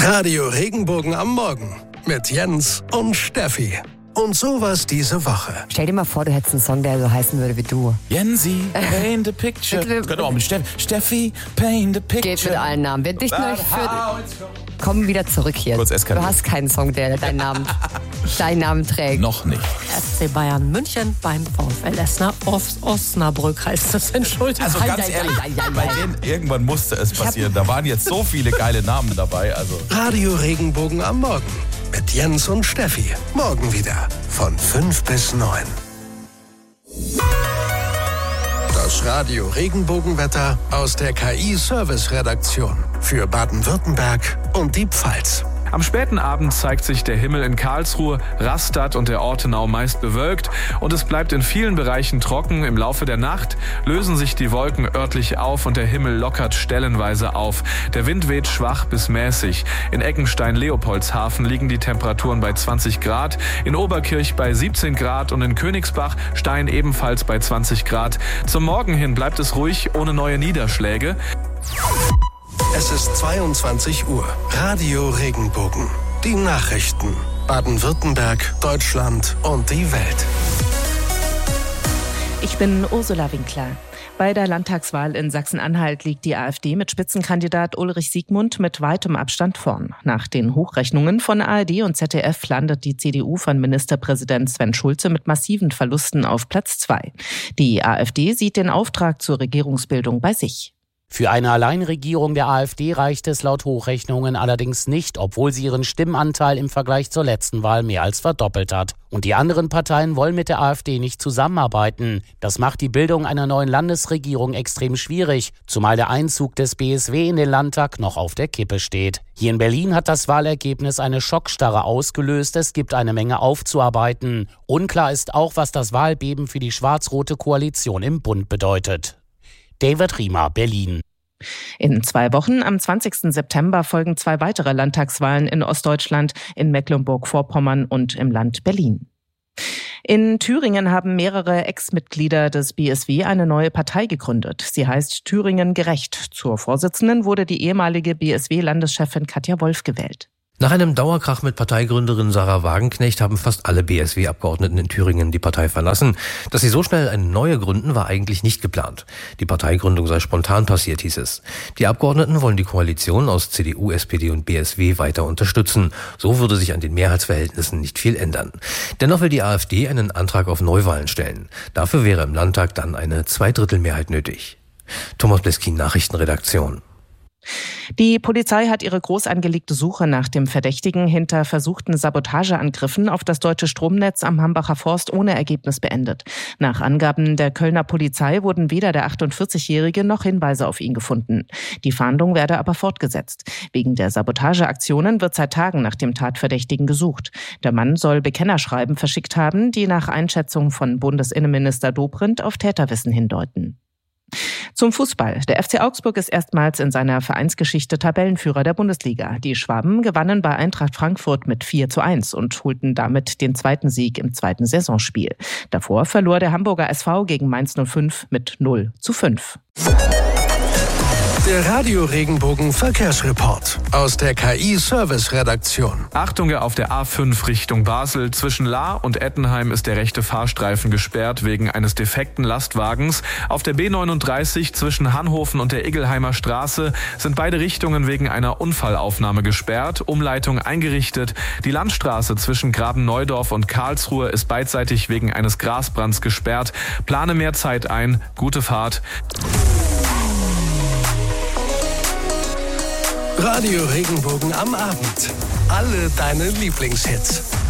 Radio Regenbogen am Morgen mit Jens und Steffi. Und sowas diese Woche. Stell dir mal vor, du hättest einen Song, der so heißen würde wie du. Jensi, paint the picture. Könnte auch mit Steffi, paint the picture. Geht mit allen Namen. Wir dichten euch für... Komm wieder zurück hier. Kurz eskaliert. Du hast keinen Song, der deinen Namen trägt. Noch nicht. FC Bayern München beim VfL Osnabrück heißt das. Entschuldigung. Also ganz ehrlich, bei denen irgendwann musste es passieren. Da waren jetzt so viele geile Namen dabei. Also. Radio Regenbogen am Morgen mit Jens und Steffi. Morgen wieder von 5 bis 9. Das Radio Regenbogenwetter aus der KI-Service-Redaktion für Baden-Württemberg und die Pfalz. Am späten Abend zeigt sich der Himmel in Karlsruhe, Rastatt und der Ortenau meist bewölkt und es bleibt in vielen Bereichen trocken. Im Laufe der Nacht lösen sich die Wolken örtlich auf und der Himmel lockert stellenweise auf. Der Wind weht schwach bis mäßig. In Eckenstein-Leopoldshafen liegen die Temperaturen bei 20 Grad, in Oberkirch bei 17 Grad und in Königsbach-Stein ebenfalls bei 20 Grad. Zum Morgen hin bleibt es ruhig ohne neue Niederschläge. Es ist 22 Uhr. Radio Regenbogen. Die Nachrichten. Baden-Württemberg, Deutschland und die Welt. Ich bin Ursula Winkler. Bei der Landtagswahl in Sachsen-Anhalt liegt die AfD mit Spitzenkandidat Ulrich Siegmund mit weitem Abstand vorn. Nach den Hochrechnungen von ARD und ZDF landet die CDU von Ministerpräsident Sven Schulze mit massiven Verlusten auf Platz 2. Die AfD sieht den Auftrag zur Regierungsbildung bei sich. Für eine Alleinregierung der AfD reicht es laut Hochrechnungen allerdings nicht, obwohl sie ihren Stimmanteil im Vergleich zur letzten Wahl mehr als verdoppelt hat. Und die anderen Parteien wollen mit der AfD nicht zusammenarbeiten. Das macht die Bildung einer neuen Landesregierung extrem schwierig, zumal der Einzug des BSW in den Landtag noch auf der Kippe steht. Hier in Berlin hat das Wahlergebnis eine Schockstarre ausgelöst. Es gibt eine Menge aufzuarbeiten. Unklar ist auch, was das Wahlbeben für die schwarz-rote Koalition im Bund bedeutet. David Riemer, Berlin. In 2 Wochen, am 20. September, folgen 2 weitere Landtagswahlen in Ostdeutschland, in Mecklenburg-Vorpommern und im Land Berlin. In Thüringen haben mehrere Ex-Mitglieder des BSW eine neue Partei gegründet. Sie heißt Thüringen Gerecht. Zur Vorsitzenden wurde die ehemalige BSW-Landeschefin Katja Wolf gewählt. Nach einem Dauerkrach mit Parteigründerin Sarah Wagenknecht haben fast alle BSW-Abgeordneten in Thüringen die Partei verlassen. Dass sie so schnell eine neue gründen, war eigentlich nicht geplant. Die Parteigründung sei spontan passiert, hieß es. Die Abgeordneten wollen die Koalition aus CDU, SPD und BSW weiter unterstützen. So würde sich an den Mehrheitsverhältnissen nicht viel ändern. Dennoch will die AfD einen Antrag auf Neuwahlen stellen. Dafür wäre im Landtag dann eine 2/3 nötig. Thomas Bleskin, Nachrichtenredaktion. Die Polizei hat ihre groß angelegte Suche nach dem Verdächtigen hinter versuchten Sabotageangriffen auf das deutsche Stromnetz am Hambacher Forst ohne Ergebnis beendet. Nach Angaben der Kölner Polizei wurden weder der 48-Jährige noch Hinweise auf ihn gefunden. Die Fahndung werde aber fortgesetzt. Wegen der Sabotageaktionen wird seit Tagen nach dem Tatverdächtigen gesucht. Der Mann soll Bekennerschreiben verschickt haben, die nach Einschätzung von Bundesinnenminister Dobrindt auf Täterwissen hindeuten. Zum Fußball. Der FC Augsburg ist erstmals in seiner Vereinsgeschichte Tabellenführer der Bundesliga. Die Schwaben gewannen bei Eintracht Frankfurt mit 4:1 und holten damit den 2. Sieg im 2. Saisonspiel. Davor verlor der Hamburger SV gegen Mainz 05 mit 0:5. Der Radio Regenbogen Verkehrsreport aus der KI-Service-Redaktion. Achtung auf der A5 Richtung Basel. Zwischen Lahr und Ettenheim ist der rechte Fahrstreifen gesperrt wegen eines defekten Lastwagens. Auf der B39 zwischen Hanhofen und der Iggelheimer Straße sind beide Richtungen wegen einer Unfallaufnahme gesperrt. Umleitung eingerichtet. Die Landstraße zwischen Graben-Neudorf und Karlsruhe ist beidseitig wegen eines Grasbrands gesperrt. Plane mehr Zeit ein. Gute Fahrt. Radio Regenbogen am Abend. Alle deine Lieblingshits.